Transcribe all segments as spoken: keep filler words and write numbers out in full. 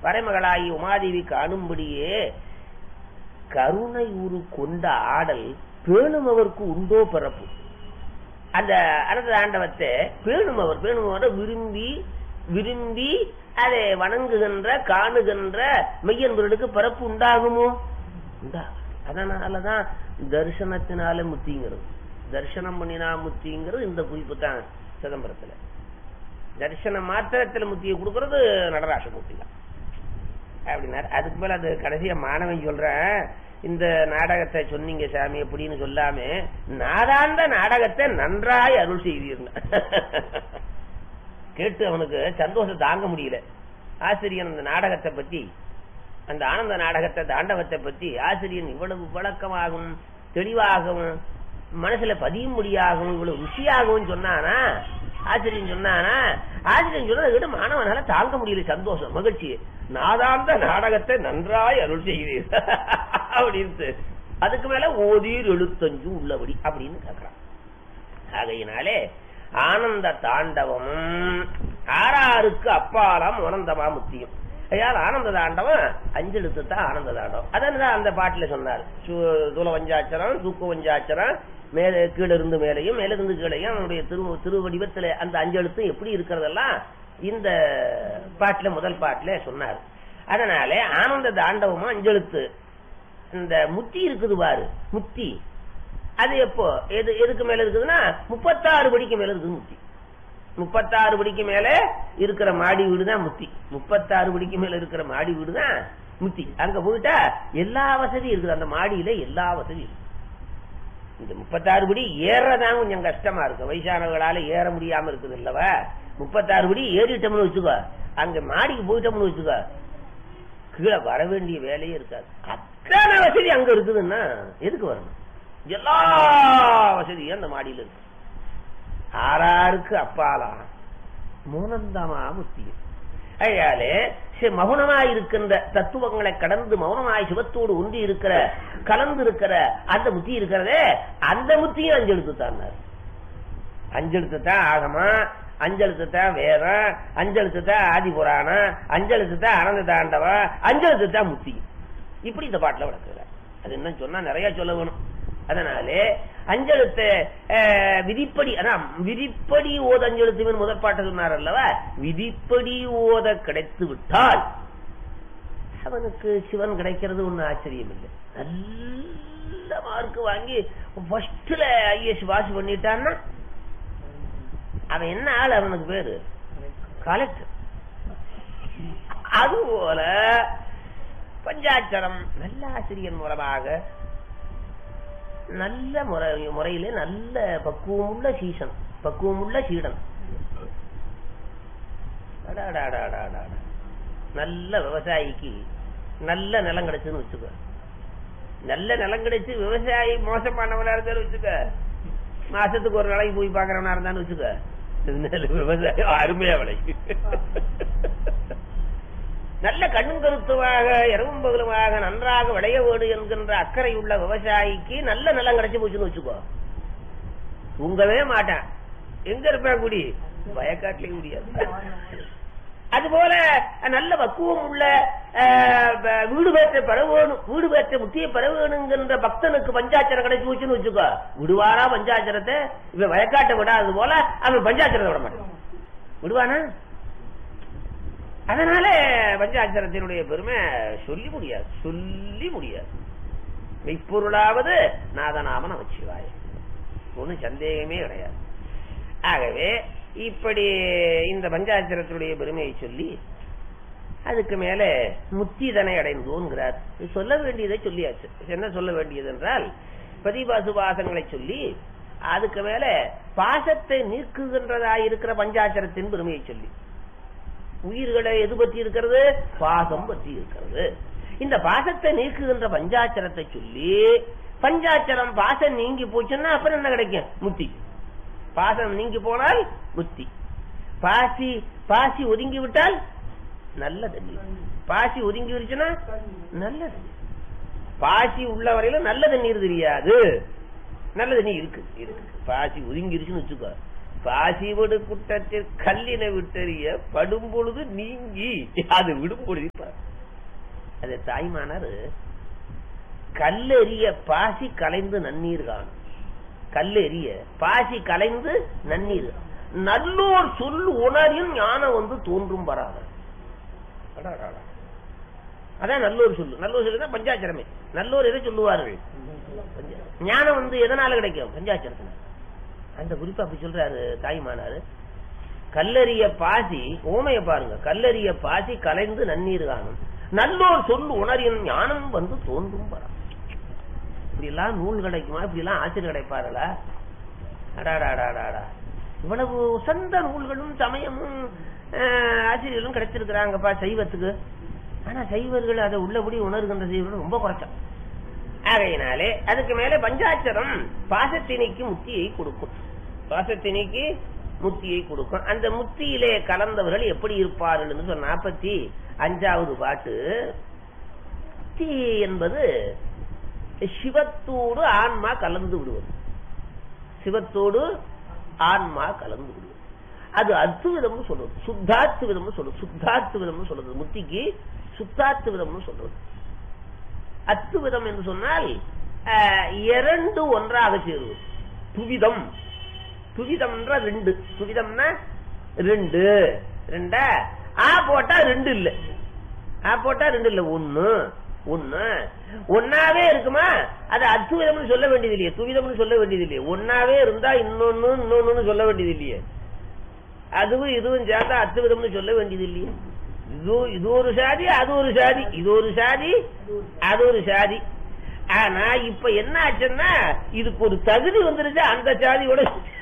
வரைமகளாகி உமாதேவி காணும்படியே கருணை உரு கொண்ட ஆடல் பேணும் அவருக்கு உண்டோ பிறப்பு. அந்த அனந்த தாண்டவத்தை பேணுமவர் பேணுமவரை விரும்பி விரும்பி அதை வணங்குகின்ற காணுகின்ற மெய்யன்பர்களுக்கு பிறப்பு உண்டாகுமோ? உண்டாகும். அதனாலதான் தரிசனத்தினால முத்திங்கிறது. தரிசனம் பண்ணினா முத்திங்கிறது இந்த குறிப்பு தான் சிதம்பரத்துல. தரிசன மாத்திரத்துல முத்தியை கொடுக்கறது நடராசமூர்த்தி தான் அப்படின்னா. அதுக்கு மேல அது கடைசியா மாணவன் சொல்றேன், இந்த நாடகத்தை சொன்னீங்க சாமி அப்படின்னு சொல்லாம நாதாந்த நாடகத்தை நன்றாய் அருள் செய்வீர்கள். கேட்டு அவனுக்கு சந்தோஷம் தாங்க முடியல. ஆசிரியன் அந்த நாடகத்தை பத்தி, அந்த ஆனந்த நாடகத்தை தாண்டவத்தை பத்தி ஆசிரியன் இவ்வளவு விளக்கமாகவும் தெளிவாகவும் மனசுல பதியும்படியாகவும் இவ்வளவு ருசியாகவும் சொன்னானா, ஆசிரியன் சொன்னானா, ஆசிரியன் சொன்னதை விட மாணவனால தாங்க முடியல சந்தோஷம் மகிழ்ச்சி. நாதாந்த நாடகத்தை நன்றாய் அருள் செய்வீர்கள் அப்படின்னு. அதுக்கு மேல ஓதீர் எழுத்தஞ்சு உள்ளபடி அப்படின்னு கேட்கிறான். ஆகையினாலே ஆனந்த தாண்டவமும் ஆறாருக்கு அப்பாலாம் ஆனந்தமா முத்தியும். ஐயால் ஆனந்த தாண்டவம் அஞ்செழுத்து தான் ஆனந்த தாண்டவம். அதான் அந்த பாட்டுல சொன்னார். தூல வஞ்சாச்சரம், தூக்கு வஞ்சாச்சரம், மேலே கீழே இருந்து மேலையும் மேலிருந்து கீழையும் அவனுடைய திரு திருவடிவத்துல அந்த அஞ்செழுத்து எப்படி இருக்கிறதெல்லாம் இந்த பாட்டுல முதல் பாட்டுல சொன்னார். அதனால ஆனந்த தாண்டவமும் அஞ்செழுத்து. இந்த முத்தி இருக்குது பாரு, முத்தி அது எப்போ எது எதுக்கு மேல இருக்குதுன்னா முப்பத்தாறு படிக்கு மேல இருக்குது முத்தி. முப்பத்தாறு படிக்கு மேல இருக்கிற மாடி வீடுதான் முத்தி. முப்பத்தாறு படிக்கு மேல இருக்கிற மாடி வீடுதான் முத்தி. அங்க போயிட்டா எல்லா வசதியும் இருக்குது. அந்த மாடியில எல்லா வசதியும் இருக்கு. இந்த முப்பத்தாறு படி ஏறதான் கொஞ்சம் கஷ்டமா இருக்கு. வயசானவர்களால ஏற முடியாம இருக்குது இல்லவ. முப்பத்தாறு படி ஏறிட்டோம்னு வச்சுக்கோ, அங்க மாடிக்கு போயிட்டோம்னு வச்சுக்கோ, கீழே வர வேண்டிய வேலையே இருக்காது. அத்தனை வசதி அங்க இருக்குதுன்னா எதுக்கு வரணும்? எல்லா வசதியும் அந்த மாடியில இருக்கு. ஆறாருக்கு அப்பாலா மௌனந்தமா முத்தியம். ஐயாலே மௌனமாய் இருக்கின்ற தத்துவங்களை கடந்து மௌனமாய் சிவத்தோடு ஒன்றி இருக்கிற கலந்து இருக்கிற அந்த முத்தி இருக்கிறதே, அந்த முத்தியும் அஞ்செழுத்து தான். அஞ்செழுத்து தான் ஆகமா, அஞ்செழுத்து தான் வேதம், அஞ்செழுத்து தான் ஆதி புராணம், அஞ்செழுத்து தான் ஆனந்த தாண்டவம், அஞ்செழுத்து தான் முத்தி. இப்படி இந்த பாட்டுல வளர்க்கிறார். அது என்ன சொன்னா நிறைய சொல்ல வேணும். அதனாலே அஞ்செழுத்து விதிப்படி, அதான் விதிப்படி ஓத அஞ்செழுத்து முதற் பாட்டு சொன்னார் அல்லவா. விதிப்படி ஓத கிடைத்து விட்டால் அவனுக்கு சிவன் கிடைக்கிறது ஒண்ணு ஆச்சரியம் இல்லை. நல்ல மார்க் வாங்கி ஃபர்ஸ்ட்ல ஐஎஸ் பாஸ் பண்ணிட்டான்னா அவன் என்ன ஆள்? அவனுக்கு பேரு கலெக்டர். அதுபோல பஞ்சாட்சரம் நல்ல ஆசிரியர் மூலமாக நல்ல முறை முறையிலே நல்ல பக்குவமுள்ள சீசன், பக்குவமுள்ள சீடன், நல்ல விவசாயிக்கு நல்ல நிலம் கிடைச்சுன்னு வச்சுக்க. நல்ல நிலம் கிடைச்சு விவசாயி மோசமானவனா இருந்தாலும் வச்சுக்க, மாசத்துக்கு ஒரு நாளைக்கு போய் பாக்குறவனா இருந்தாலும் வச்சுக்க, விவசாயம் அருமையா விளைக்கு. நல்ல கண்ணும் கருத்துமாக இரவும் பகலுமாக நன்றாக விளைய வேணும் என்கின்ற அக்கறை உள்ள விவசாயிக்கு நல்ல நிலம் கிடைச்சு போச்சுன்னு வச்சுக்கோ, தூங்கவே மாட்டான். எங்க இருப்பேன்? குடி வயக்காட்டிலே முடியாது. அதுபோல நல்ல பக்குவம் உள்ள வீடு பேற்ற பெறவேணும், வீடு பேற்ற முத்திய பெறவேணுங்கிற பக்தனுக்கு பஞ்சாட்சரம் கிடைச்சு போச்சுன்னு வச்சுக்கோ, விடுவாரா பஞ்சாட்சரத்தை? இவன் வயக்காட்டை விடாது போல அவன் பஞ்சாட்சரத்தை விட மாட்டான். விடுவானா? அதனால பஞ்சாட்சரத்தினுடைய பெருமை சொல்லி முடியாது, சொல்லி முடியாது. மெய்ப்பொருளாவது நாதநாம நமச்சிவாய, ஒன்னும் சந்தேகமே கிடையாது. ஆகவே இப்படி இந்த பஞ்சாட்சரத்தினுடைய பெருமையை சொல்லி அதுக்கு மேல முத்திதனை அடைந்தோங்கிறார். சொல்ல வேண்டியதை சொல்லியாச்சு. என்ன சொல்ல வேண்டியது என்றால் பதிபாசுபாசங்களை சொல்லி அதுக்கு மேல பாசத்தை நீக்குகின்றதாயிருக்கிற பஞ்சாட்சரத்தின் பெருமையை சொல்லி, உயிர்களை எது பற்றி இருக்கிறது? பாசம் பற்றி இருக்கிறது. இந்த பாசத்தை நீக்குகின்ற பஞ்சாட்சரத்தை சொல்லி, பஞ்சாட்சரம் பாசம் நீங்கி போச்சுன்னா அப்புறம் என்ன கிடைக்கும்? முத்தி. பாசம் நீங்கி போனால் முத்தி. பாசி பாசி ஒதுங்கி விட்டால் நல்ல தண்ணீர். பாசி ஒதுங்கி விடுச்சுன்னா நல்ல தண்ணீர். பாசி உள்ள வரையில நல்ல தண்ணீர் தெரியாது, நல்ல தண்ணீர் இருக்கு இருக்கு. பாசி ஒதுங்கிருச்சுன்னு வச்சுக்கோ, பாசி விடு குட்டத்தில் கல்லினை விட்டறிய படும் பொழுது நீங்கி அது விடும் பொழுது அது தாய்மானார் கல்லெறிய பாசி கலைந்து நன்னீர் காணும். கல்லெறிய பாசி கலைந்து நன்னீர் நல்லோர் சொல் உணரின் ஞானம் வந்து தோன்றும் வராத. அதான் நல்லோர் சொல்லு. நல்லோர் சொல்லு தான் பஞ்சாட்சரமே. நல்லோர் எதை சொல்லுவார்கள்? ஞானம் வந்து எதனால கிடைக்கும்? பஞ்சாட்சரத்துல. அந்த குறிப்பா அப்படி சொல்றாரு தாய்மானாரு. கல்லறிய பாசி, ஓமைய பாருங்க, கல்லறிய பாசி கலைந்து நன்னீர் காணும் நல்லோர் சொல்லு உணரின் ஞானம் வந்து தோன்றும் வரா. இப்படி எல்லாம் நூல் கிடைக்குமா? இப்படி எல்லாம் ஆசிரியர் கிடைப்பார்களா? அடாடாடாடாடா, இவ்வளவு சொந்த நூல்களும் சமயமும் ஆசிரியர்களும் கிடைச்சிருக்கிறாங்கப்பா சைவத்துக்கு. ஆனா சைவர்கள் அதை உள்ளபடி உணர்கின்ற சைவர்கள் ரொம்ப குறைச்சோம். ஆகையினாலே அதுக்கு மேல பஞ்சாட்சரம் பாசத்தினிக்கு முத்தியை கொடுக்கும். பாசத்தினிக்கு முத்தியை கொடுக்கும். அந்த முத்தியிலே கலந்தவர்கள் எப்படி இருப்பார்கள் என்று சொன்ன நாற்பத்தி அஞ்சாவது பாட்டு. முத்தி என்பது சிவத்தோடு ஆன்மா கலந்து விடுவது. சிவத்தோடு ஆன்மா கலந்து விடுவது. அது அத்துவிதம்னு சொல்றது, சுத்தாத்து விதம்னு சொல்றது. சுத்தாத்து விதம்னு சொல்றது முத்திக்கு சுத்தாத்து விதம்னு சொல்றது. அத்துவிதம் என்று சொன்னால் இரண்டு ஒன்றாக சேருவது. துவிதம், துவிதம் ரெண்டு. துவிதம்னா ரெண்டு. ரெண்டா ஆ போட்டா ரெண்டு இல்ல, ஆ போட்டா ரெண்டு இல்ல, ஒன்னு ஒன்னு ஒன்னாவே இருக்குமா? அது அத்துவிதம்னு சொல்ல வேண்டியது இல்லையே, துவிதம்னு சொல்ல வேண்டியது இல்லையே. ஒன்னாவே இருந்தா இன்னொன்னு இன்னொன்னு சொல்ல வேண்டியது இல்லையே. அதுவும் இதுவும் சேர்ந்தா அத்துவிதம்னு சொல்ல வேண்டியது இல்லையே. இது இது ஒரு சாதி, அது ஒரு சாதி, இது ஒரு சாதி, அது ஒரு சாதி. ஆனா இப்ப என்ன ஆச்சுன்னா இதுக்கு ஒரு தகுதி வந்துருச்சு. அந்த சாதியோட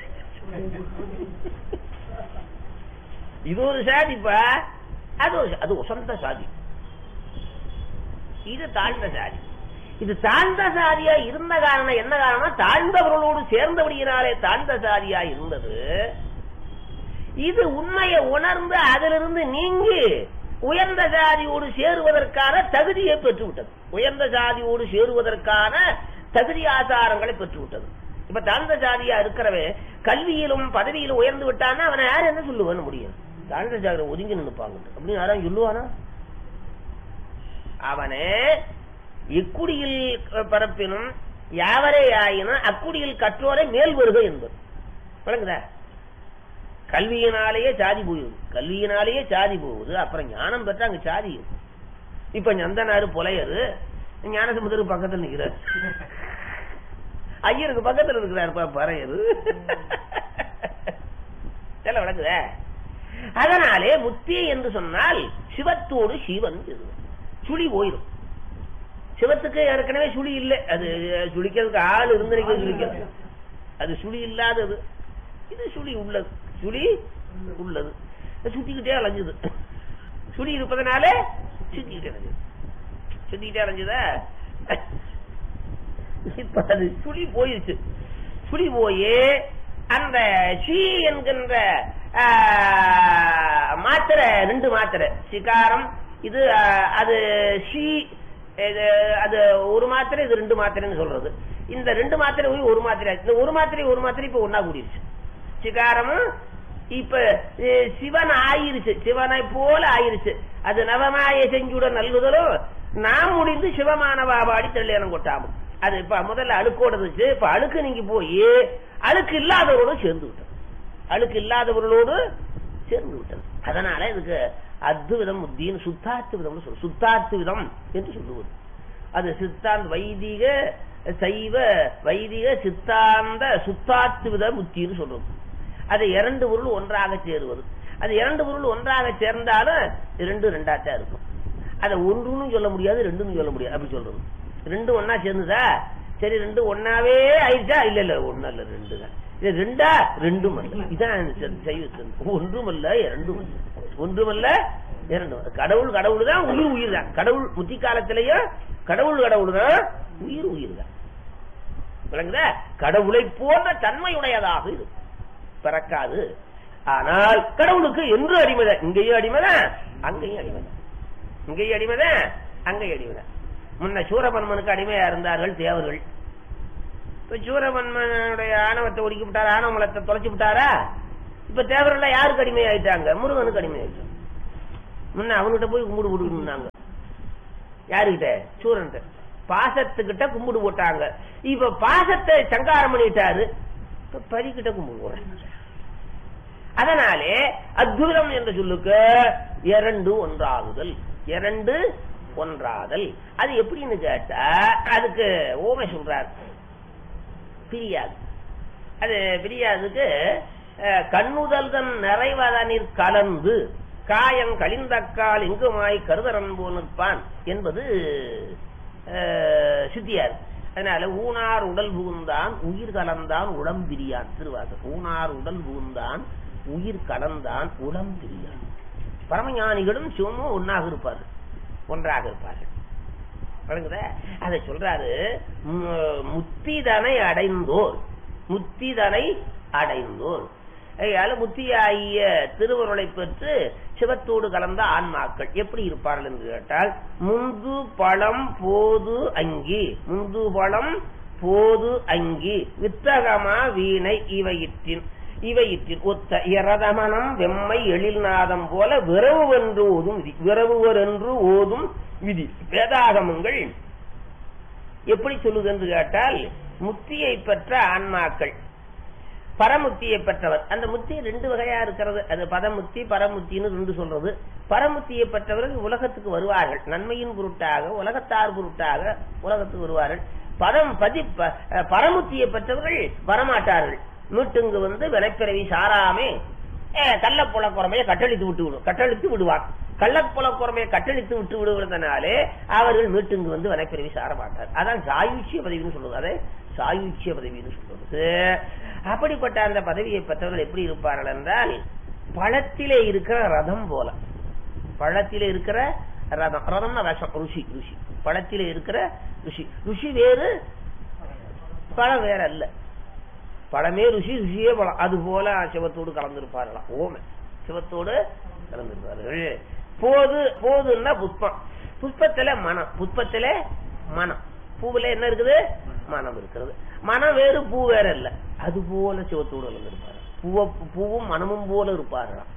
இது ஒரு சாதிப்பா, அது ஒரு அது சொந்த சாதி, இது தாழ்ந்த சாதி. இது தாழ்ந்த சாதியா இருந்த காரணம் என்ன காரணம்? தாழ்ந்தவர்களோடு சேர்ந்தபடியினாலே தாழ்ந்த சாதியா இருந்தது. இது உண்மையை உணர்ந்து அதிலிருந்து நீங்கி உயர்ந்த சாதியோடு சேருவதற்கான தகுதியை பெற்றுவிட்டது. உயர்ந்த சாதியோடு சேருவதற்கான தகுதி ஆதாரங்களை பெற்றுவிட்டது. இப்ப தாழ்ந்த சாதியா இருக்கிறவன் கல்வியிலும் பதவியிலும் உயர்ந்து விட்டான்னா அவனை யார் என்ன சொல்லுவான்னு முடியும்? தாழ்ந்த சாதியை ஒதுங்கி நின்றுப்பாங்க அப்படின்னு யாரும் சொல்லுவானா? அவனே இக்குடியில் பரப்பினும் யாவரே ஆயினும் அக்குடியில் கற்றோரை மேல் வருக என்பது வழங்குதா? கல்வியினாலேயே சாதி போகுது, கல்வியினாலேயே சாதி போகுது. அப்புறம் ஞானம் பெற்ற அங்க சாதி. இப்ப நந்தனாரு புலையரு ஞானசமுதருக்கு பக்கத்தில் நிற்கிறார், ஐயருக்கு பக்கத்தில் இருக்கிறார் பறையரு. விளக்குத? அதனாலே முத்தி என்று சொன்னால் சிவத்தோடு சிவன் சுழி போயிடும். சிவத்துக்கு ஏற்கனவே சுழி இல்லை, அது சுழிக்கிறதுக்கு ஆள் இருந்து சுழிக்கிறது. அது சுழி இல்லாதது, இது சுழி உள்ளது. சுழி உள்ளது, சுத்திக்கிட்டே அலைஞ்சது. சுழி இருப்பதனாலே சுத்திக்கிட்டே அலைஞ்சது, சுத்திக்கிட்டே அலைஞ்சதா. இப்ப அது சுழி போயிடுச்சு. சுழி போயே அந்த ஷீ என்கின்ற மாத்திரை, ரெண்டு மாத்திரை சிகாரம், இது அது ஷீ, அது ஒரு மாத்திரை, இது ரெண்டு மாத்திரைன்னு சொல்றது. இந்த ரெண்டு மாத்திரை போய் ஒரு மாத்திரை, இந்த ஒரு மாத்திரை ஒரு மாத்திரை இப்ப ஒன்னா கூடிருச்சு. சிகாரமும் இப்ப சிவன் ஆயிருச்சு, சிவனை போல ஆயிருச்சு. அது நவமாய செஞ்சுட நல்குதலும் நாம் முடிந்து சிவமான பாபாடி தெள்ளியனம் கொட்டாமும். அது இப்ப முதல்ல அழுக்கோட இருந்துச்சு, இப்ப அழுக்கு நீங்க போய் அழுக்கு இல்லாதவரோடு சேர்ந்து விட்டது. அழுக்கு இல்லாதவர்களோடு சேர்ந்து விட்டது. அதனால இதுக்கு அத்விதம் முத்தின்னு சுத்தாத்து விதம் சொல்லு. சுத்தாத்து விதம் என்று சொல்லுவது அது சித்தாந்த வைதிக சைவ வைதிக சித்தாந்த சுத்தாத்து வித முத்தின்னு சொல்றது. அது இரண்டு பொருள் ஒன்றாக சேருவது. அது இரண்டு பொருள் ஒன்றாக சேர்ந்தாலும் ரெண்டு ரெண்டாத்தான் இருக்கும். அதை ஒன்றுன்னு சொல்ல முடியாது, ரெண்டுன்னு சொல்ல முடியாது. அப்படி சொல்றது ரெண்டு ஒன்னா சேர்ந்துதா, சரி ரெண்டு ஒன்னாவே ஆயிடுச்சா? இல்ல இல்ல, ஒன்னா இல்ல, ரெண்டு தான். இது ரெண்டா? ரெண்டும் அல்ல. இதான் ஒன்றும் அல்ல இரண்டும் அல்ல, ஒன்றுமல்ல இரண்டும். கடவுள் கடவுள் தான், உயிர் உயிர் தான். கடவுள் முத்தி காலத்திலேயே கடவுள் கடவுள் தான், உயிர் உயிர் தான். விளங்குதா? கடவுளை போன்ற தன்மையுடையதாக இருக்கும், பிறக்காது. ஆனால் கடவுளுக்கு என்று அடிமைதான். இங்கேயும் அடிமைதான், அங்கேயும் அடிமைதான். இங்கேயும் அடிமைதான், அங்கேயும் அடிமைதான். முன்ன சூரபன்மனுக்கு அடிமையா இருந்தார்கள் தேவர்கள். இப்ப சூரபன்மனுடைய ஆணவத்தை ஒடுக்கி விட்டாரா, ஆணவமலத்தை தொலைச்சு விட்டாரா? இப்ப தேவர்கள் யாருக்கு அடிமையாயிட்டாங்க? முருகனுக்கு அடிமையாயிட்டாங்க. முன்ன அவன்கிட்ட போய் கும்பிடு கொடுக்கணும்னாங்க. யாருகிட்ட? சூரன். பாசத்துக்கிட்ட கும்பிடு போட்டாங்க. இப்ப பாசத்தை சங்காரம் பண்ணிட்டாரு, இப்ப பரிக்கிட்ட கும்பிடு போடுறாங்க. அதனாலே அத்புதம் என்ற சொல்லுக்கு இரண்டு ஒன்றாகுதல், இரண்டு ஒன்றாதல். அது எப்படின்னு கேட்டா அதுக்கு ஓமை சொல்றார். பிரியாது. அது பிரியாதுக்கு கண்ணுதல்தன் நிறைவதனில் கலந்து காயம் கலிந்தக்கால் இங்குமாய் கருதரன் போல் நிற்பான் என்பது சித்தியார். அதனால ஊனார் உடல் புகுந்தான் உயிர் கலந்தான் உடம் பிரியான் திருவாசகம். ஊனார் உடல் புகுந்தான் உயிர் கலந்தான் உடம் பிரியான். பரமஞானிகளும் சிவமும் ஒன்னாக இருப்பார்கள், ஒன்றாக இருப்பார்கள். அதை சொல்றாரு. முத்திதனை அடைந்தோர், முத்திதனை அடைந்தோர் முத்தியாகிய திருவருளை பெற்று சிவத்தோடு கலந்த ஆன்மாக்கள் எப்படி இருப்பார்கள் என்று கேட்டால், முந்து பழம் போது அங்கி, முந்து பழம் போது அங்கி வித்தகமா வீணை இவையிற்றின் இவையிற்றின் ஒத்த இரதமனம் வெம்மை எழில்நாதம் போல விரவுவென்று ஓதும் விதி, விரவுவர் என்று ஓதும் விதி. வேதாகமங்கள் எப்படி சொல்லுது என்று கேட்டால், முத்தியை பெற்ற ஆன்மாக்கள், பரமுத்தியை பெற்றவர். அந்த முத்தி ரெண்டு வகையா இருக்கிறது. அது பதமுத்தி பரமுத்தின்னு ரெண்டு சொல்றது. பரமுத்தியை பெற்றவர்கள் உலகத்துக்கு வருவார்கள், நன்மையின் பொருட்டாக உலகத்தார் பொருட்டாக உலகத்துக்கு வருவார்கள். பதம் பதி பரமுத்தியை பெற்றவர்கள் வரமாட்டார்கள். மீட்டுங்கு வந்து வினைப்பிறவி சாராமே கள்ளப்புலக்குறமையை கட்டளித்து விட்டு விடும் கட்டளித்து விடுவார். கள்ளப்புலக்குறமையை கட்டளித்து விட்டு விடுவதனாலே அவர்கள் மீட்டுங்கு வந்து வினைப்பிறவி சார மாட்டார். அதான் சாயுச்சிய பதவின்னு சொல்றது. அதை சாயுச்சிய பதவின்னு சொல்றது. அப்படிப்பட்ட அந்த பதவியை பெற்றவர்கள் எப்படி இருப்பார்கள் என்றால், பழத்திலே இருக்கிற ரதம் போல. பழத்திலே இருக்கிற ரதம், ரதம்னா விஷம், ருஷி. ருஷி பழத்திலே இருக்கிற ருஷி. ருஷி வேறு, பழம் வேற அல்ல. பழமே ருஷி, ருஷியே பழம். அது போல சிவத்தோடு கலந்திருப்பார்களாம். ஓமை சிவத்தோடு கலந்திருப்பார்கள். போது போதுன்னா புஷ்பம், புஷ்பத்தில மனம், புஷ்பத்தில மனம். பூவுல என்ன இருக்குது? மனம் இருக்கிறது. மனம் வேறு, பூ வேற இல்ல. அது போல சிவத்தோடு கலந்திருப்பார்கள். பூவ பூவும் மனமும் போல இருப்பார்களாம்.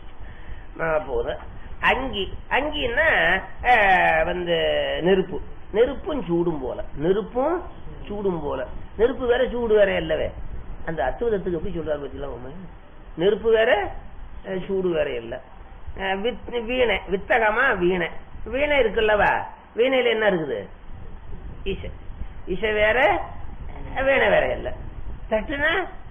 போது அங்கி, அங்கின்னா வந்து நெருப்பு, நெருப்பும் சூடும் போல. நெருப்பும் சூடும் போல. நெருப்பு வேற சூடு வேற இல்லவே. அந்த அத்துவதத்துக்கு எப்படி சொல்றாரு பத்தில, நெருப்பு வேற சூடு வேற இல்ல. வீணை, வித்தகமா வீணை. வீணை இருக்குல்லவா, வீணையில என்ன இருக்குது? இசை. இசை வேற, வீணை வேற இல்ல. தட்டுனா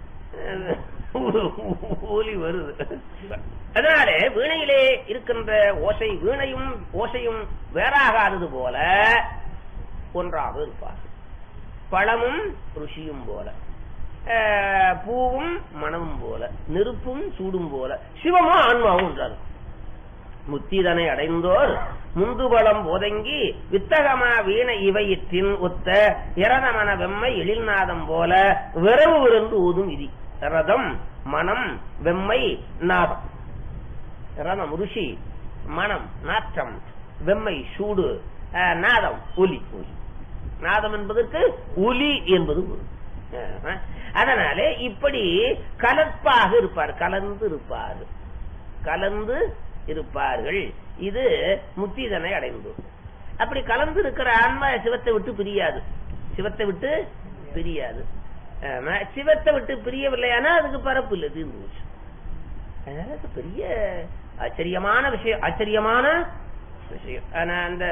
ஒலி வருது. அதனால வீணையிலே இருக்கின்ற ஓசை, வீணையும் ஓசையும் வேறாகாதது போல ஒன்றாக இருப்பார். பழமும் ருஷியும் போல, பூவும் மனமும் போல, நெருப்பும் சூடும் போல, சிவமும் ஆன்மாவும் என்றார். முத்திதனை அடைந்தோர் முந்துபலம் போதங்கி வித்தகமா வீணை இவையிற்றின் ஒத்த இரதமன வெம்மை எழில்நாதம் போல விரவு விருந்து ஊதும் விதி. ரதம், மனம், வெம்மை, நாதம். ரதம் ருஷி, மனம் நாற்றம், வெம்மை சூடு, நாதம் ஒலி. ஒலி நாதம் என்பதற்கு ஒலி என்பது. அதனாலே இப்படி கலப்பாக இருப்பார், கலந்து இருப்பார், கலந்து இருப்பார்கள். இது முத்திதனை அடைந்து. அப்படி கலந்து இருக்கிற ஆன்மா சிவத்தை விட்டு பிரியாது, சிவத்தை விட்டு பிரியாது. சிவத்தை விட்டு பிரியவில்லையானா அதுக்கு பரப்பு இல்லை, தீர்ந்து போச்சு. அதனால பெரிய ஆச்சரியமான விஷயம், ஆச்சரியமான விஷயம். அந்த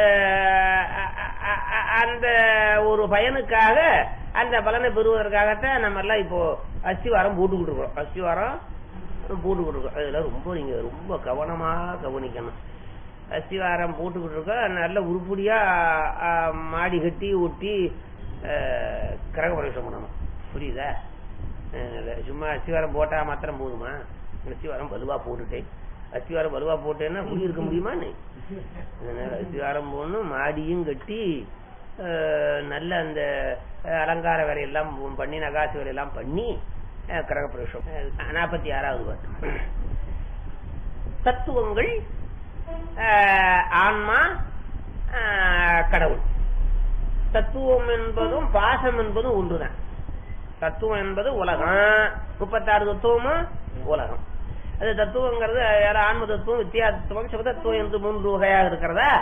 அந்த ஒரு பயனுக்காக, அந்த பலனை பெறுவதற்காகத்தான் நம்ம எல்லாம் இப்போ அஸ்திவாரம் போட்டுக்கிட்டு இருக்கோம். அஸ்திவாரம் போட்டுக்கிட்டு இருக்கோம். அதெல்லாம் ரொம்ப நீங்க ரொம்ப கவனமா கவனிக்கணும். அஸ்திவாரம் போட்டுக்கிட்டு இருக்கோம். நல்ல உருப்படியா மாடி கட்டி ஒட்டி கிரகப்பிரவேசம் பண்ணணும். புரியுதா? சும்மா அஸ்திவாரம் போட்டா மாத்திரம் போதுமா? அஸ்திவாரம் வலுவா போட்டுட்டேன், அஸ்திவாரம் வலுவா போட்டேன்னா குடி இருக்க முடியுமா? அஸ்திவாரம் போடணும், மாடியும் கட்டி நல்ல அந்த அலங்கார வேலையெல்லாம் பண்ணி, நகாசு வேலையெல்லாம் பண்ணி கிரகப்பிரவேசம். நாற்பத்தி ஆறாவது பாட்டு. தத்துவங்கள் ஆன்மா, கடவுள். தத்துவம் என்பதும் பாசம் என்பதும் ஒன்றுதான். தத்துவம் என்பது உலகம், முப்பத்தாறு தத்துவமும் உலகம். அது தத்துவங்கிறது ஆன்ம தத்துவம், வித்தியா தத்துவம், சிவதத்துவம் என்று மூன்று வகையாக இருக்கிறதா.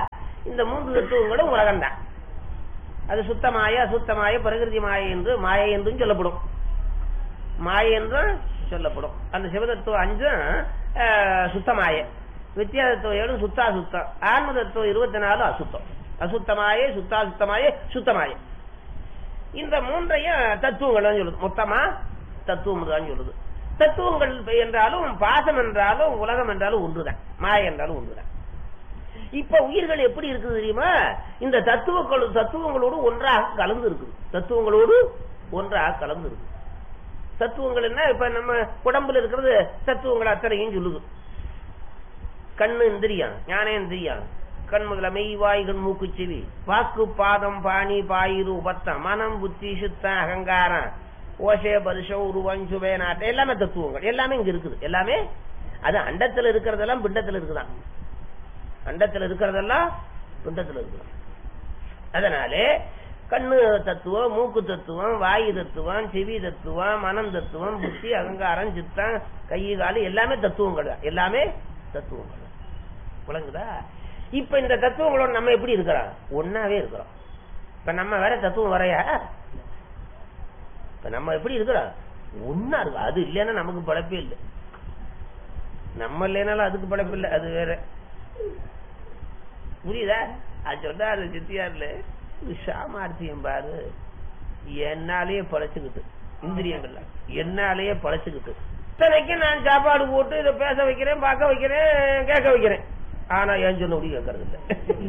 இந்த மூன்று தத்துவங்களும் உலகம்தான். அது சுத்தமாய அசுத்தமாய பிரகிருதி மாயை என்று மாயை என்றும் சொல்லப்படும். மாயை என்றும் சொல்லப்படும். அந்த சிவதத்துவம் அஞ்சும் சுத்தமாய, வித்தியாசத்துவம் ஏழு சுத்தா சுத்தம், ஆன்ம தத்துவம் இருபத்தி நாலு அசுத்தம். அசுத்தமாயே சுத்தா சுத்தமாயே சுத்தமாய. இந்த மூன்றையும் தத்துவங்கள் தான் சொல்லுது. மொத்தமா தத்துவம் தான் சொல்லுது. தத்துவங்கள் என்றாலும் பாசம் என்றாலும் உலகம் என்றாலும் ஒன்றுதான், மாய என்றாலும் ஒன்றுதான். இப்ப உயிர்கள் எப்படி இருக்குது தெரியுமா? இந்த தத்துவங்கள் தத்துவங்களோடு ஒன்றாக கலந்து இருக்குது. தத்துவங்களோடு ஒன்றாக கலந்து இருக்கு. தத்துவங்கள் என்ன? இப்ப நம்ம உடம்புல இருக்கிறது தத்துவங்கள் அத்தனையும் சொல்லுது. கண்ணு இந்திரியம், ஞானேந்திரியம், கண் முதல மெய் வாய்கள் மூக்கு செவி வாக்கு பாதம் பாணி பாயிரு உபத்தம் மனம் புத்தி சித்தம் அகங்காரம் ஓசே பரிசம் உருவம் சுபே நாட்டை எல்லாமே தத்துவங்கள். எல்லாமே இங்க இருக்குது. எல்லாமே அது அண்டத்துல இருக்கிறதெல்லாம் பிண்டத்துல இருக்குதான். அண்டத்துல இருக்கிறதெல்லாம் பிண்டத்துல இருக்குதான். அதனாலே கண்ணு தத்துவம், மூக்கு தத்துவம், வாயு தத்துவம், செவி தத்துவம், மனம் தத்துவம், புத்தி அகங்காரம் சித்தம் கை காலு எல்லாமே தத்துவங்கள். எல்லாமே தத்துவங்கள். விளங்குதா? இப்ப இந்த தத்துவங்களோட நம்ம எப்படி இருக்கிறோம்? ஒன்னாவே இருக்கிறோம். இப்ப நம்ம வேற தத்துவம் வரையா? இப்ப நம்ம எப்படி இருக்கிறோம்? ஒன்னா இருக்கு. அது இல்லைன்னா நமக்கு பழப்பே இல்லை. நம்ம இல்லைனாலும் அதுக்கு பழப்பு இல்லை. அது வேற. புரியுதா? அது சொன்னா அது சித்தியார்ல சாமார்த்தியம் பாரு. என்னாலேயே பழச்சுக்கிட்டு இந்திரியங்கள்ல என்னாலேயே பழச்சுக்கிட்டு இத்தனைக்கு நான் சாப்பாடு போட்டு இதை பேச வைக்கிறேன், பார்க்க வைக்கிறேன், கேட்க வைக்கிறேன். ஆனா ஏன் சொன்ன முடியும் கேட்கறது இல்லை.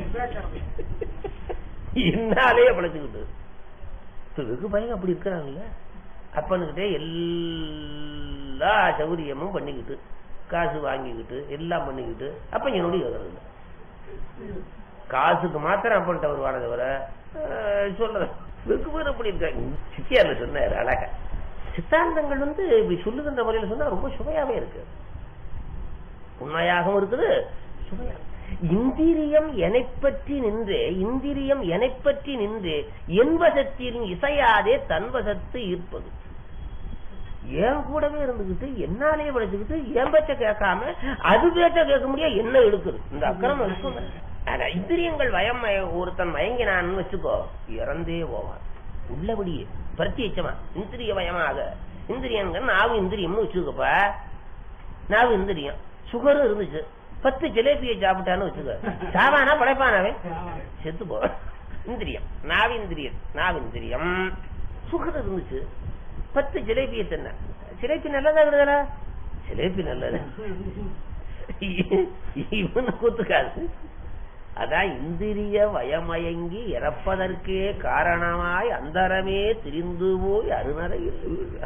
என்னாலேயே பழச்சுக்கிட்டு வெகு பையன் அப்படி இருக்கிறாங்கல்ல. அப்பனுக்கிட்டே எல்லா சௌகரியமும் பண்ணிக்கிட்டு காசு வாங்கிக்கிட்டு எல்லாம் பண்ணிக்கிட்டு அப்ப என்னுடைய கேட்கறது இல்லை. காசுக்கு மாத்திரம் அப்பன்ட்ட வருவான தவிர சொல்ற வெகு பேர் அப்படி இருக்காங்க. சித்தியார்ல சொன்னாரு அழகா. சித்தாந்தங்கள் வந்து இப்படி சொல்லுகின்ற முறையில சொன்னா ரொம்ப சுவையாவே இருக்கு. உண்மையாகவும் இருக்குது, சுவையாக. இந்திரியம் எனை பற்றி நின்று இந்திரியம் எனை பற்றி நின்று என்பசத்தின் இசையாதே தன்வசத்து ஈர்ப்பது. ஏன் கூடவே இருந்துகிட்டு என்னாலே படிச்சுக்கிட்டு என் பேச்ச கேட்காம அது பேச்ச கேட்க முடியாது. என்ன எடுக்குது இந்த அக்கிரமம் இருக்கும். ஆனா இந்திரியங்கள் வயம் ஒருத்தன் மயங்கினான்னு வச்சுக்கோ, இறந்தே போவான். உள்ளபடியே பிரத்யட்சமா இந்திரிய வயமாக. இந்திரியங்கள் நாவு இந்திரியம்னு வச்சுக்கப்ப, நாவு இந்திரியம். சுகரும் இருந்துச்சு, பத்து ஜிலேபியை சாப்பிட்டான்னு வச்சுக்க, சாவானா படைப்பானாவே? செத்து போ. இந்திரியம் நாவிந்திரியம், நாவிந்திரியம். சுகர் இருந்துச்சு, பத்து ஜிலேபியை தின்ன. ஜிலேபி நல்லதா இருக்குதா? ஜிலேபி நல்லது. இவனு கூத்துக்காது. அதான் இந்திரிய வயமயங்கி இறப்பதற்கே காரணமாய் அந்தரமே திரிந்து போய் அருணரையில்.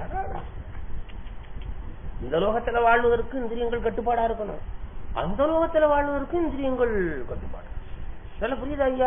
இந்த லோகத்துல வாழ்வதற்கு இந்திரியங்கள் கட்டுப்பாடா இருக்கணும், அந்த லோகத்துல வாழ்வதற்கு இந்திரியங்கள் கட்டுப்பாடு. சொல்ல புரியுதா ஐயா?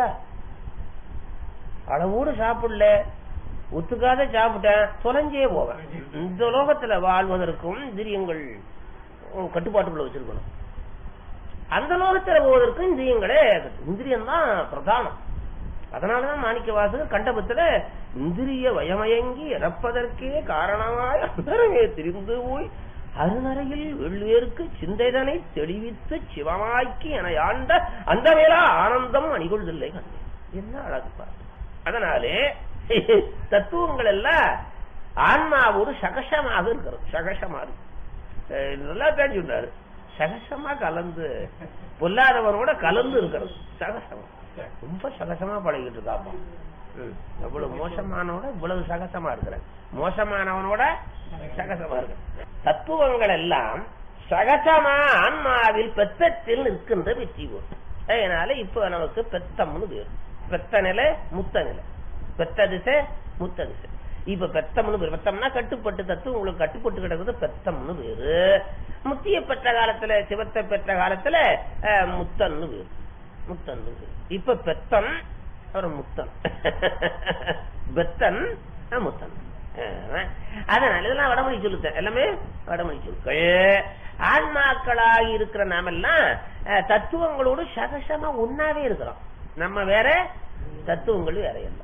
அளவோடு சாப்பிடல, ஒத்துக்காத சாப்பிட்டேன், தொலைஞ்சே போவேன். இந்த லோகத்துல வாழ்வதற்கும் இந்திரியங்கள் கட்டுப்பாட்டுக்குள்ள வச்சிருக்கணும், அந்த லோகத்தில் போவதற்கும் இந்திரியங்களே. இந்திரியம் தான் பிரதானம். அதனாலதான் மாணிக்க வாசகர் கண்டபத்துல இந்திரிய வயமயங்கி இறப்பதற்கே காரணமாய் அந்தரமே திரிந்து போய் அருணரையில் வெள்வேற்கு சிந்தைதனை தெளிவித்து சிவமாக்கி என ஆண்ட அந்த வேளா ஆனந்தம் அணிகொள்தில்லை. என்ன அழகுப்பா! அதனாலே தத்துவங்கள் எல்லாம் ஆன்மாவோடு சகசமாக இருக்கிறது. சகசமா இருக்கு. நல்லா தான் சொன்னாரு. சகசமா கலந்து, பொல்லாதவனோட கலந்து இருக்கிறது. சகசமா ரொம்ப சகசமா பழகிட்டு இருக்காப்பா. அவ்வளவு மோசமானவோட இவ்வளவு சகசமா இருக்கிற, மோசமானவனோட சகசமா இருக்க. தத்துவங்கள் எல்லாம் சகசமா ஆன்மாவில் பெத்தத்தில் நிற்கின்ற வெற்றி போட்டு. அதனால இப்ப நமக்கு பெத்தம்னு பேரு. பெத்த நிலை, முத்த நிலை. பெத்த திசை, முத்த திசை. இப்ப பெத்தம்னு பேரு. பெத்தம்னா கட்டுப்பட்டு, தத்துவம் உங்களுக்கு கட்டுப்பட்டு கிடக்குது, பெத்தம்னு பேரு. முத்திய பெற்ற காலத்துல, சிவத்தை பெற்ற காலத்துல முத்தன்னு பேரு. முத்தன்னு பேரு. இப்ப பெத்தன் அப்புறம் முத்தன், பெத்தன் முத்தன். அதனால இதெல்லாம் வடமொழி சொல்லுத்தேன், எல்லாமே வடமொழி சொற்கள். ஆன்மாக்களாக இருக்கிற நாமெல்லாம் தத்துவங்களோடு சகசமா ஒன்னாவே இருக்கிறோம். நம்ம வேற, தத்துவங்கள் வேற. எல்லாம்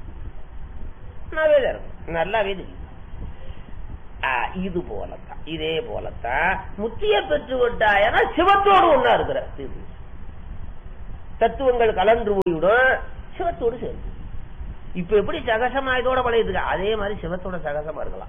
நல்லாவே தெரியும். இது போலத்தான், இதே போலத்தான் முத்திய பெற்று விட்டாயனா சிவத்தோடு ஒன்னா இருக்கிற. தத்துவங்கள் கலந்து போய்விடும், சிவத்தோடு சேர்ந்து. இப்ப எப்படி சகசமா இதோட பழையதுக்கு அதே மாதிரி சிவத்தோட சகசமா இருக்கலாம்.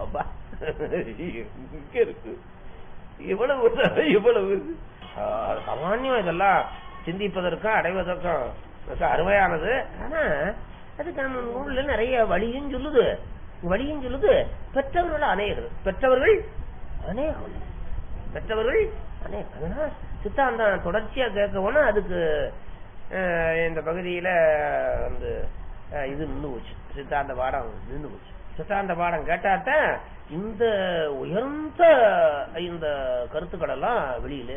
இருக்கு இவ்வளவு இவ்வளவு சாமான்யம். இதெல்லாம் சிந்திப்பதற்கும் அடைவதற்கும் அருமையானது. ஆனா அதுக்கு நம்ம நூல்ல நிறைய வழியும் சொல்லுது, வழியும் சொல்லுது. பெற்றவர்கள் அநேகர், பெற்றவர்கள் அநேகம், பெற்றவர்கள் அநேகம். அதனால சித்தாந்தம் தொடர்ச்சியா கேட்கணும்னா அதுக்கு இந்த பகுதியில வந்து இது நின்று போச்சு, சித்தாந்த பாடம் நின்று போச்சு. சித்தாந்த பாடம் கேட்டாத்தான் இந்த உயர்ந்த இந்த கருத்துக்கள் எல்லாம் வெளியில.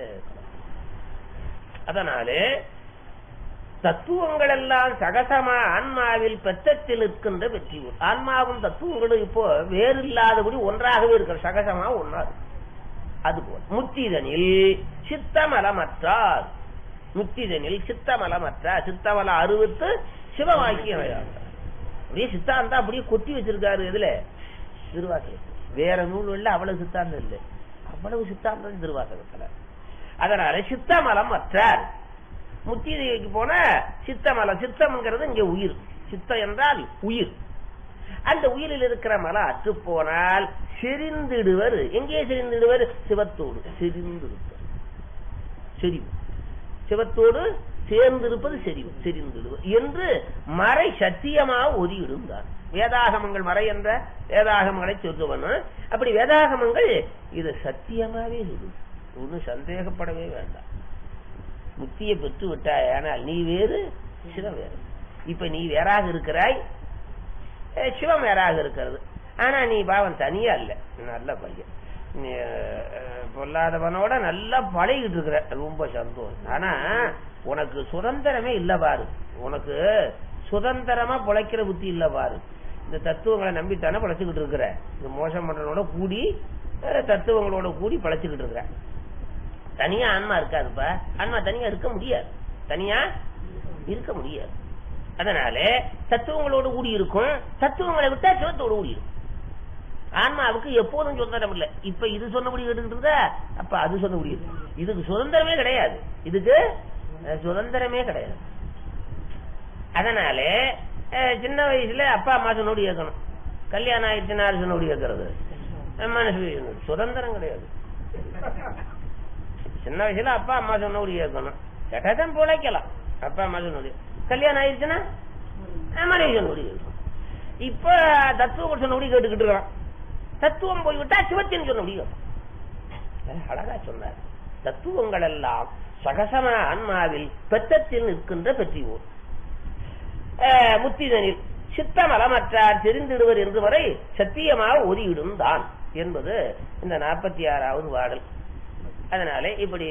அதனாலே தத்துவங்கள் எல்லாம் சகசமா ஆன்மாவில் பெற்றத்தில் இருக்கின்ற வெற்றி. ஆன்மாவும் தத்துவங்களும் இப்போ வேறு இல்லாதபடி ஒன்றாகவே இருக்கிற, சகசமா ஒன்றாது. அதுபோல் முத்திதனில் சித்தமலமற்றார், முத்திதனில் சித்தமலமற்றார், சித்தமல அறுபத்து சிவவாக்கியம். அப்படியே சித்தாந்தம் அப்படியே கொட்டி வச்சிருக்காரு. இதுல திருவாசகம் வேற நூல்கள்ல அவ்வளவு சித்தாந்தம் இல்லை, அவ்வளவு சித்தாந்தம் திருவாசகத்துல. அதனால சித்தமலம் அற்றார். முத்திக்கு போன சித்தமலம், சித்தம்ங்கிறது இங்க உயிர், சித்தம் என்றால் உயிர். அந்த உயிரில் இருக்கிற மலம் அற்று போனால் செறிந்திடுவர். எங்கே செறிந்திடுவர்? சிவத்தோடு செறிந்திருப்பர். செறிவு சிவத்தோடு சேர்ந்திருப்பது செறிவு, செறிந்திடுவர் என்று மறை சத்தியமாக ஒதியிடுந்தார். வேதாகமங்கள் மறை என்ற வேதாகமங்களை சொல்லுவனும் அப்படி வேதாகமங்கள் இது சத்தியமாவே சொல்லுது, ஒன்னும் சந்தேகப்படவே வேண்டாம். முத்தியை பெற்று விட்டாய், ஆனால் நீ வேறு சிவம் வேறு. இப்ப நீ வேறாக இருக்கிறாய், சிவம் வேறாக இருக்கிறது. ஆனா நீ பாவம் தனியா இல்ல, நல்ல பையன், பொல்லாதவனோட நல்லா பழகிட்டு இருக்கிற, ரொம்ப சந்தோஷம். ஆனா உனக்கு சுதந்திரமே இல்ல பாரு, உனக்கு சுதந்திரமா பிழைக்கிற புத்தி இல்ல பாரு. இந்த தத்துவங்களை நம்பித்தானே பழைச்சுக்கிட்டு இருக்கிற, இந்த மோசம் பண்றதோட கூடி தத்துவங்களோட கூடி பழைச்சுக்கிட்டு இருக்கிற. தனியா ஆன்மா இருக்காதுப்பா, ஆன்மா தனியா இருக்க முடியாது, தனியா இருக்க முடியாது. அதனால தத்துவங்களோடு கூடி இருக்கும், தத்துவங்களை விட்டா சிவத்தோடு கூடி இருக்கும். ஆன்மாவுக்கு எப்போதும் சுதந்திரம் இல்லை. இப்ப இது சொன்னபடி கேட்டுக்கிட்டு இருந்தா அப்ப அது சொன்னபடி இருக்கு. இதுக்கு சுதந்திரமே கிடையாது, இதுக்கு சுதந்திரமே கிடையாது. அதனால சின்ன வயசுல அப்பா அம்மா சொன்னபடி கேட்கணும், கல்யாணம் ஆயிடுச்சுன்னா சொன்னபடி கேட்கறது மனசு சுதந்திரம் கிடையாது. சின்ன வயசுல அப்பா அம்மா சொன்னபடி கேட்கணும், கேட்டாதான் பிழைக்கலாம். அப்பா அம்மா சொன்னபடி, கல்யாணம் ஆயிடுச்சுன்னா மனைவி சொன்னபடி கேட்கணும். இப்ப தத்துவம் சொன்னபடி கேட்டுக்கிட்டு இருக்கான். தத்துவம் போய்விட்டா சிவத்தின் சொன்னபடி கேட்கும். அழகா சொன்னார், தத்துவங்கள் எல்லாம் சகசம ஆன்மாவில் பெற்றத்தில் நிற்கின்ற பெற்றி ஊர். முத்திதனில் சித்தமலமற்றார் தெரிந்திடுவர் என்று வரை சத்தியமாக ஒதியிடும் தான் என்பது இந்த நாற்பத்தி ஆறாவது பாடல். அதனால இப்படி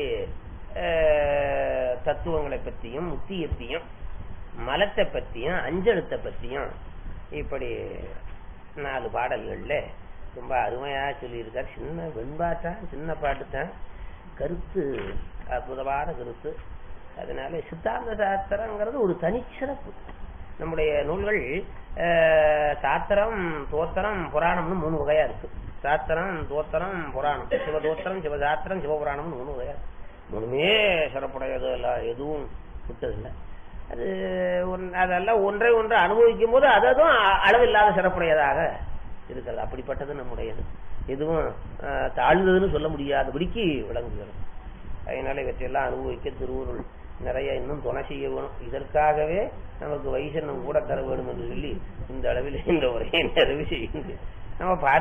தத்துவங்களை பற்றியும் முத்தியத்தையும் மலத்தை பற்றியும் அஞ்செழுத்தை பற்றியும் இப்படி நாலு பாடல்கள்ல ரொம்ப அருமையா சொல்லியிருக்கார். சின்ன வெண்பாட்டான், சின்ன பாட்டு தான், கருத்து அற்புதமான கருத்து. அதனால சித்தாந்த சாஸ்திரங்கிறது ஒரு தனிச்சிறப்பு. நம்முடைய நூல்கள் சாத்திரம், தோத்திரம், புராணம்னு மூணு வகையா இருக்கு. சாத்திரம், தோத்திரம், புராணம், சிவதோத்திரம், சிவசாத்திரம், சிவபுராணம்னு மூணு வகையா இருக்கு. மூணுமே சிறப்புடையது இல்ல, எதுவும் விட்டதில்லை. அது அதெல்லாம் ஒன்றை ஒன்றை அனுபவிக்கும் போது அதுவும் அளவில்லாத சிறப்புடையதாக இருக்கிறது. அப்படிப்பட்டது நம்முடையது, எதுவும் தாழ்ந்ததுன்னு சொல்ல முடியாதபடிக்கு விளங்குகிறது. அதனால இவற்றையெல்லாம் அனுபவிக்க திருவருள் நிறைய இன்னும் துணை செய்ய வேணும். இதற்காகவே நமக்கு வைசன்னம் கூட தர வேணும் என்று சொல்லி இந்த அளவில் இந்த உரையை நிறைவு செய்யுங்க. நம்ம